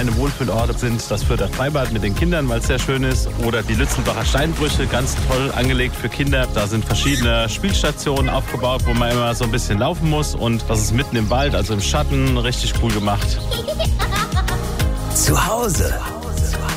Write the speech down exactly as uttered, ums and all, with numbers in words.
meine Wohlfühlorte sind das Fürther Freibad mit den Kindern, weil es sehr schön ist. Oder die Lützelbacher Steinbrüche, ganz toll angelegt für Kinder. Da sind verschiedene Spielstationen aufgebaut, wo man immer so ein bisschen laufen muss. Und das ist mitten im Wald, also im Schatten, richtig cool gemacht. Zu Hause